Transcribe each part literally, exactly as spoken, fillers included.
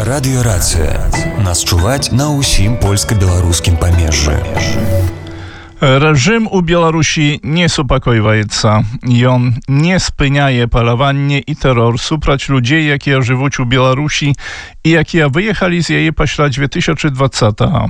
Радыёрацыя. Нас чуваць на ўсім польска-беларускім памежжы. Reżim u Białorusi nie supokojwaється. Jon nie spyniaje palowanie i terror suprać ludzi, jakie żywuć u Białorusi i jakie wyjechali z jej paśla dwa tysiące dwudziestego.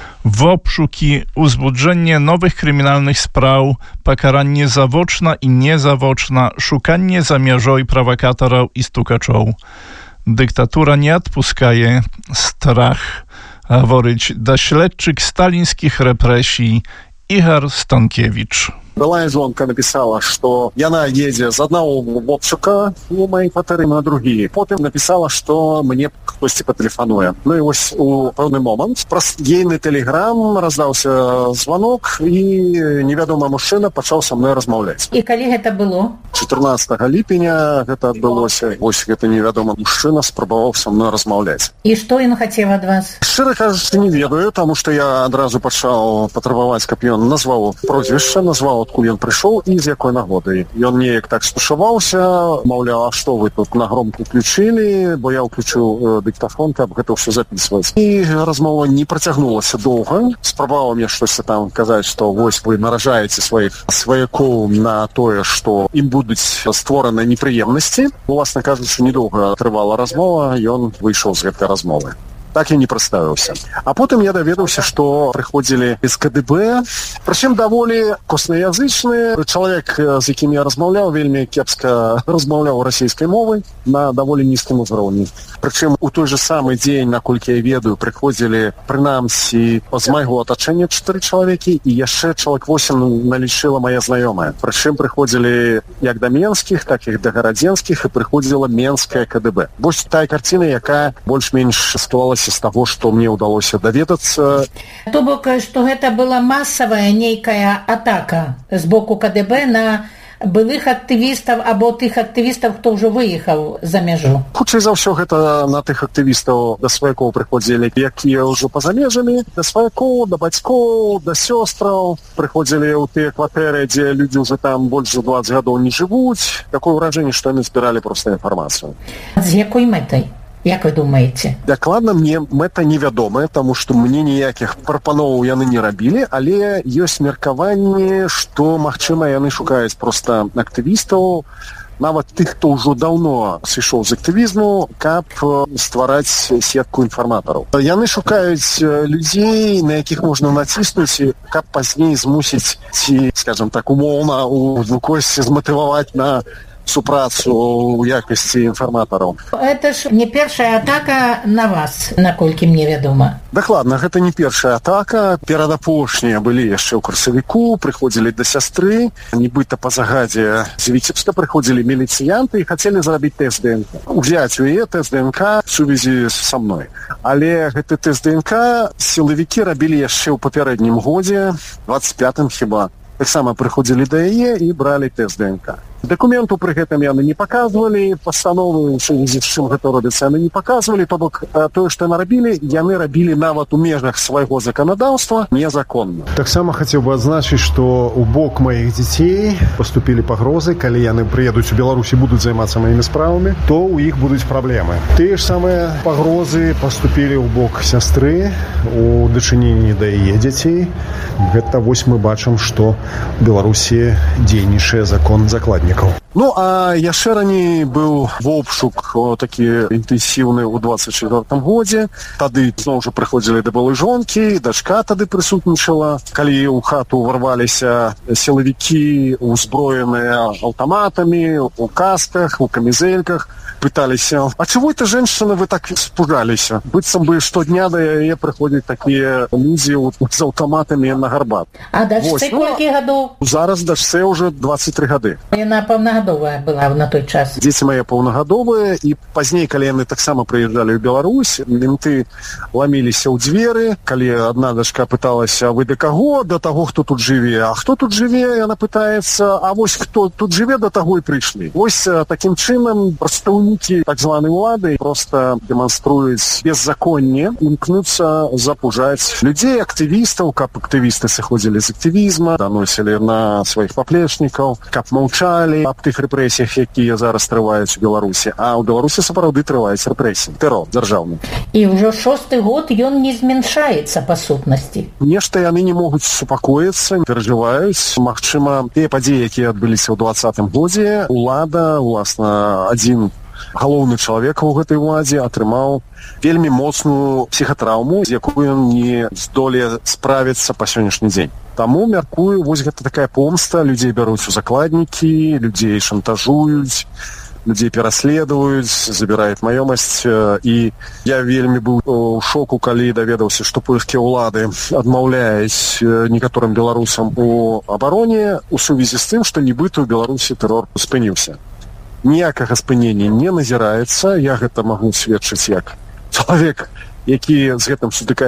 W obszuki, uzbudzenie nowych kryminalnych spraw, pakaranie zawoczna i niezawoczna, szukanie zamierzoj prowokatorów i stukaczów. Dyktatura nie odpuskaje, strach, говорить до śledczyk stalińskich represji Игорь Станкевич. Была жонка написала, что яна едзе з одного обшука у моей кватэры на другі. Потым написала, что мне хтосьці патэлефануе. Ну і вось у пэўны момант праз ейны тэлеграм раздаўся звонок, і невядомы мужчына пачаў са мной размаўляць. І калі гэта было? чатырнаццатага ліпеня гэта адбылося. Вось гэты невядомы мужчына спрабаваў са мной размаўляць. І што ён хацеў ад вас? Шчыра кажучы, не ведаю, таму што я адразу пачаў патрабаваць, каб ён назваў прозвішча, назваў, адкуль ён прыйшоў і з якой нагоды. Ён неяк так стушаваўся, маўляў, а што вы тут на громку включылі, бо я ўключыў дыктафон, каб гэта ўсё записываць. І размова не працягнулася доўга. Спрабаваў мне штосьці там казаць, што вось вы наражаеце сваіх сваякоў на тое, што ім будуць створаны непрыемнасці. Уласна кажучы, недоўга трывала размова, ён выйшаў з гэтай размовы. Так я не прадставіўся. А потым я даведаўся, што прыходзілі з ка дэ бэ, прычым даволі коснаязычны. Чалавек, з якім я размаўляў, вельмі кепска размаўляў расійскай мовай на даволі нізкім узроўні. Прычым у той же самы дзень, наколькі я ведаю, прыходзілі прынамсі з майго атачэння чатыры чалавекі, і яшчэ чалавек восем налічыла мая знаёмая. Прычым прыходзілі як да менскіх, так і да гарадзенскіх, і прыходзіла менская ка дэ бэ. Вось тая карціна, якая больш-менш ствалася з таго, што мне ўдалося даведацца. То бок, што гэта была масавая нейкая атака з боку ка дэ бэ на былых актывістаў або тых актывістаў, хто ўжо выехаў за мяжу? Хутчэй за ўсё гэта на тых актывістаў, да сваякоў прыходзілі, якія ўжо па-за межамі, да сваякоў, да бацькоў, да сёстраў. Прыходзілі ў тыя кватэры, дзе людзі ўжо там больш за дваццаць гадоў не жывуць. Такое ўражанне, што яны збіралі проста інфармацыю. З якой мэтай? Як вы думаеце? Дакладна мне мэта невядомая, таму што мне ніякіх прапановаў яны не рабілі, але ёсць меркаванне, што, магчыма, яны шукаюць проста актывістаў, нават тых, хто ўжо даўно сышоў з актывізму, каб ствараць сетку інфарматараў. Яны шукаюць людзей, на якіх можна націснуць, каб пазней змусіць, ці, скажам так, умоўна, у косці зматываваць на супрацу ў якасці інфарматараў. Это ж не першая атака на вас, наколькі мне вядома. Дакладна, гэта не першая атака. Перадапошнія былі яшчэ ў красавіку, прыходзілі да сястры, нібыта па загадзе з Віцебска прыходзілі міліцыянты і хацелі зрабіць тэст дэ эн ка. Узяць у яе тэст дэ эн ка в сувязі са мной. Але гэты тэст дэ эн ка сілавікі рабілі яшчэ ў папярэднім годзе, дваццаць пятым хіба. Таксама прыходзілі да яе і бралі тэст дэ эн ка. Дакументу пры гэтым яны не паказвалі, пастановы, з чым гэта робіцца, яны не паказвалі, то бок тое, што яны рабілі, яны рабілі нават у межах свайго заканадаўства незаконна. Таксама хацеў бы адзначыць, што ў бок маіх дзяцей паступілі пагрозы, калі яны прыедуць у Беларусі, будуць займацца маімі справамі, то ў іх будуць праблемы. Тыя ж самыя пагрозы паступілі ў бок сястры у дачыненні да яе дзяцей. Гэта вось мы бачым, што у Беларусі дзейнічае закон закладнікаў. Ну, а яшчэ раней быў вобшук такі інтэнсіўны ў дваццаць чвёртым годзе. Тады зноў жа прыходзілі да былой жонкі, дачка тады прысутнічала. Калі ў хату ўварваліся сілавікі, узброеныя аўтаматамі, у касках, у камізэльках, пыталіся: а чего это, женщина, вы так испугаліся? Быццам бы штодня да яе прыходзяць такія людзі з аўтаматамі на гарбат. А дачцэ колькі гадоў? Зараз дачцэ ўжо дваццаць тры гады. Яна паўнагадовая была на той час. Дзеці мае паўнагадовыя, і пазней, калі яны таксама прыязджалі ў Беларусь, менты ламіліся ў дзверы. Калі адна дачка пыталася: вы да каго? Да таго, хто тут жыве. А хто тут жыве? Яна пытаецца: а вось хто тут жыве, да таго і прыйшлі. Вось такім чынам прадстаўнікі так званай улады проста дэманструюць беззаконне, імкнуцца запужаць людзей, актывістаў, каб актывісты сыходзілі з актывізма, даносілі на сваіх паплечнікаў, каб маўчалі аб тых тых рэпрэсіях, якія зараз трываюць у Беларусі, а ў Беларусі сапраўды трываюць рэпрэсіі, тэрор дзяржаўны. І ўжо шосты год ён не змяншаецца па сутнасці. Нешта яны не могуць супакоіцца, перажываюць. Магчыма, тыя падзеі, якія адбыліся ў двадцатым годзе, улада, уласна, адзін галоўны чалавек у гэтай уладзе атрымаў вельмі моцную псіхатраўму, з якую ён не здолее справіцца па сённяшні дзень. Таму, мяркую, вось гэта такая помста, людзей бяруць у закладнікі, людзей шантажуюць, людзей пераследуюць, забіраюць маёмасць. І я вельмі быў у шоку, калі даведаўся, што польскія ўлады адмаўляюць некаторым беларусам у абароне у сувязі з тым, што нібыта ў Беларусі тэрор спыніўся. Ніякага спынення не назіраецца. Я гэта магу сведчыць як чалавек, які з гэтым сутыкаецца